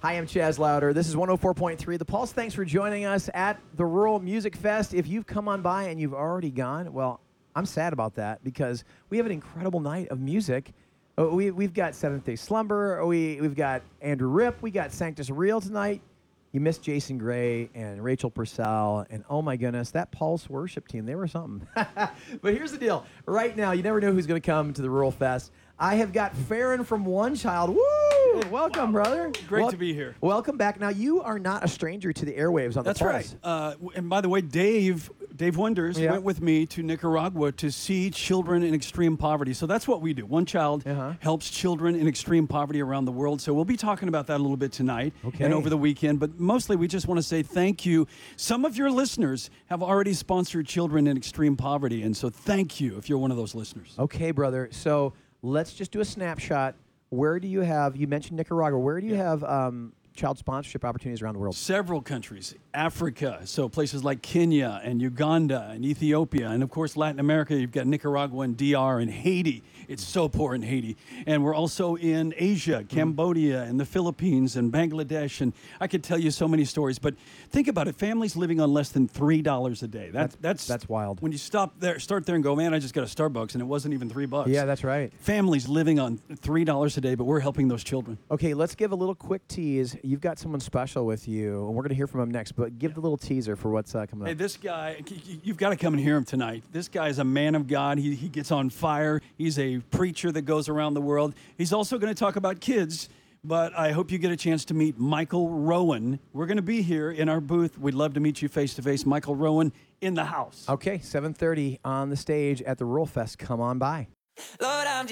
Hi, I'm Chaz Louder. This is 104.3 The Pulse. Thanks for joining us at the Rural Music Fest. If you've come on by and you've already gone, well, I'm sad about that because we have an incredible night of music. We've got Seventh Day Slumber. We've got Andrew Ripp. We got Sanctus Real tonight. You missed Jason Gray and Rachel Purcell. And oh my goodness, that Pulse worship team, they were something. But here's the deal. Right now, you never know who's going to come to the Rural Fest. I have got Farron from One Child. Woo! Welcome, brother. Great to be here. Welcome back. Now, you are not a stranger to the airwaves on That's the Pulse. right. And by the way, Dave Wonders went with me to Nicaragua to see children in extreme poverty. So that's what we do. One Child helps children in extreme poverty around the world. So we'll be talking about that a little bit tonight and over the weekend. But mostly, we just want to say thank you. Some of your listeners have already sponsored children in extreme poverty. And so thank you if you're one of those listeners. Okay, brother. So let's just do a snapshot. Where do you have, you mentioned Nicaragua, where do you have child sponsorship opportunities around the world? Several countries. Africa, so places like Kenya and Uganda and Ethiopia. And of course, Latin America, you've got Nicaragua and DR and Haiti. It's so poor in Haiti. And we're also in Asia, Cambodia and the Philippines and Bangladesh. And I could tell you so many stories. But think about it. Families living on less than $3 a day. That's wild. When you start there and go, man, I just got a Starbucks and it wasn't even $3. Yeah, that's right. Families living on $3 a day, but we're helping those children. Okay, let's give a little quick tease. You've got someone special with you, and we're going to hear from him next, but give the little teaser for what's coming up. Hey, this guy, you've got to come and hear him tonight. This guy is a man of God. He gets on fire. He's a preacher that goes around the world. He's also going to talk about kids, but I hope you get a chance to meet Michael Rowan. We're going to be here in our booth. We'd love to meet you face-to-face. Michael Rowan in the house. Okay, 7:30 on the stage at the Rural Fest. Come on by. Lord, I'm